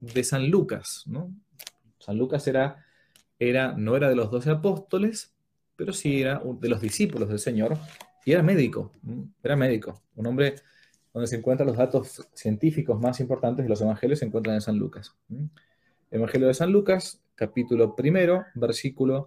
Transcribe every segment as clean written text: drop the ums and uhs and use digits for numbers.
de San Lucas, ¿no? San Lucas no era de los 12 apóstoles, pero sí era de los discípulos del Señor, y era médico, era médico, un hombre donde se encuentran los datos científicos más importantes de los evangelios se encuentran en San Lucas. Evangelio de San Lucas, capítulo primero, versículo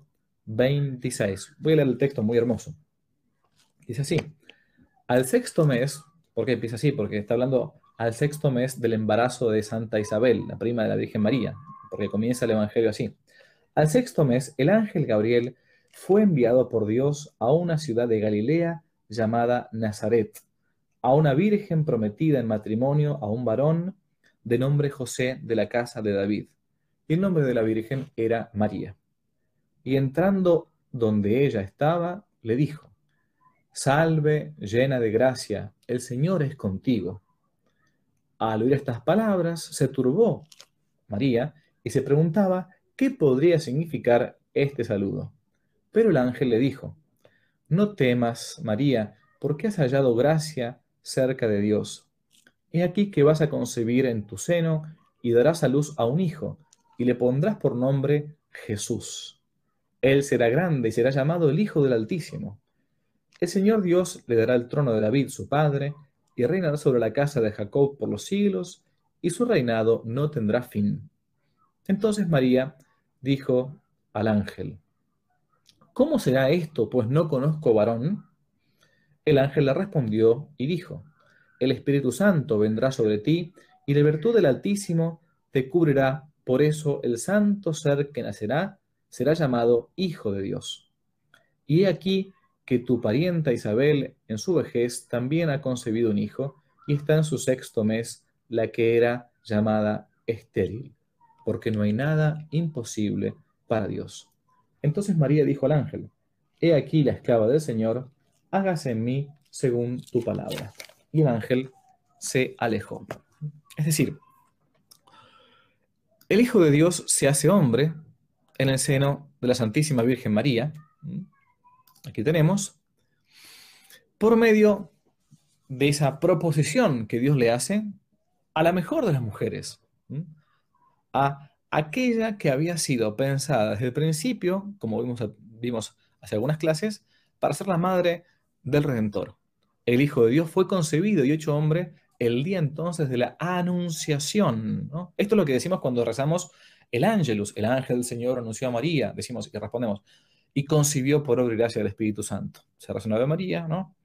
26. Voy a leer el texto muy hermoso. Dice así: al sexto mes, ¿por qué empieza así? Porque está hablando al sexto mes del embarazo de Santa Isabel, la prima de la Virgen María, porque comienza el Evangelio así. Al sexto mes, el ángel Gabriel fue enviado por Dios a una ciudad de Galilea llamada Nazaret, a una virgen prometida en matrimonio a un varón de nombre José de la casa de David. Y el nombre de la virgen era María. Y entrando donde ella estaba, le dijo: salve, llena de gracia, el Señor es contigo. Al oír estas palabras, se turbó María y se preguntaba qué podría significar este saludo. Pero el ángel le dijo: no temas, María, porque has hallado gracia cerca de Dios. He aquí que vas a concebir en tu seno y darás a luz a un hijo, y le pondrás por nombre Jesús. Él será grande y será llamado el Hijo del Altísimo. El Señor Dios le dará el trono de David, su padre, y reinará sobre la casa de Jacob por los siglos, y su reinado no tendrá fin. Entonces María dijo al ángel: ¿cómo será esto, pues no conozco varón? El ángel le respondió y dijo: el Espíritu Santo vendrá sobre ti, y la virtud del Altísimo te cubrirá. Por eso el santo ser que nacerá será llamado Hijo de Dios. Y he aquí que tu parienta Isabel, en su vejez, también ha concebido un hijo, y está en su sexto mes, la que era llamada estéril, porque no hay nada imposible para Dios. Entonces María dijo al ángel: he aquí la esclava del Señor, hágase en mí según tu palabra. Y el ángel se alejó. Es decir, el Hijo de Dios se hace hombre en el seno de la Santísima Virgen María. Aquí tenemos, por medio de esa proposición que Dios le hace a la mejor de las mujeres, a aquella que había sido pensada desde el principio, como vimos hace algunas clases, para ser la madre del Redentor. El Hijo de Dios fue concebido y hecho hombre el día entonces de la Anunciación, ¿no? Esto es lo que decimos cuando rezamos el Ángelus, el ángel del Señor anunció a María, decimos y respondemos: y concibió por obra y gracia del Espíritu Santo. Se razonó de María, ¿no?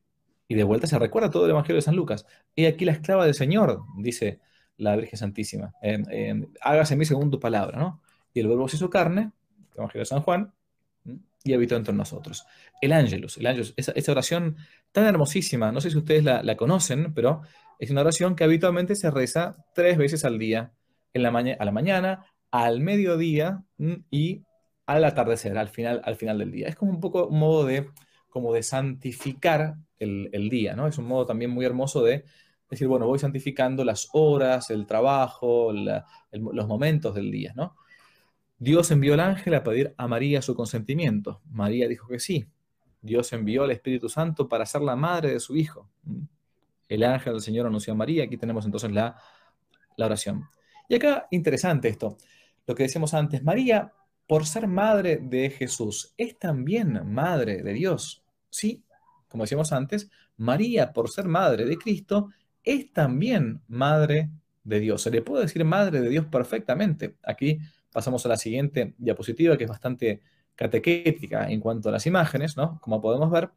Y de vuelta se recuerda todo el Evangelio de San Lucas. He aquí la esclava del Señor, dice la Virgen Santísima. Hágase en mí según tu palabra, ¿no? Y el verbo se hizo carne, el Evangelio de San Juan, y habitó entre nosotros. El Ángelus, esa oración tan hermosísima, no sé si ustedes la conocen, pero es una oración que habitualmente se reza 3 veces al día, a la mañana, al mediodía y al atardecer, al final del día. Es como un poco un modo como de santificar el día, ¿no? Es un modo también muy hermoso de decir, bueno, voy santificando las horas, el trabajo, los momentos del día, ¿no? Dios envió al ángel a pedir a María su consentimiento. María dijo que sí. Dios envió al Espíritu Santo para ser la madre de su hijo. El ángel del Señor anunció a María. Aquí tenemos entonces la oración. Y acá, interesante esto, lo que decíamos antes: María, por ser madre de Jesús, es también madre de Dios. Sí, como decíamos antes, María, por ser madre de Cristo, es también madre de Dios. Se le puede decir madre de Dios perfectamente. Aquí pasamos a la siguiente diapositiva, que es bastante catequética en cuanto a las imágenes, ¿no? Como podemos ver,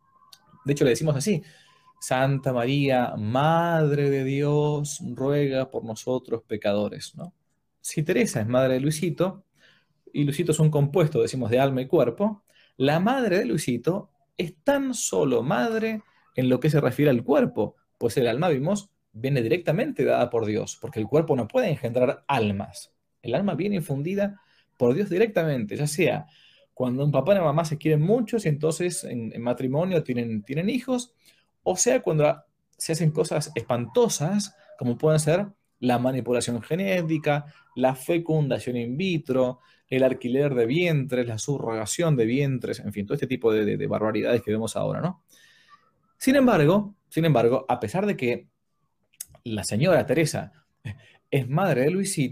de hecho le decimos así: Santa María, Madre de Dios, ruega por nosotros pecadores, ¿no? Si Teresa es madre de Luisito, y Luisito es un compuesto, decimos, de alma y cuerpo, la madre de Luisito es tan solo madre en lo que se refiere al cuerpo, pues el alma, vimos, viene directamente dada por Dios, porque el cuerpo no puede engendrar almas. El alma viene infundida por Dios directamente, ya sea cuando un papá y una mamá se quieren muchos y entonces en matrimonio tienen hijos, o sea cuando se hacen cosas espantosas, como pueden ser la manipulación genética, la fecundación in vitro, el alquiler de vientres, la subrogación de vientres, en fin, todo este tipo de barbaridades que vemos ahora, ¿no? Sin embargo, a pesar de que la señora Teresa es madre de Luisito,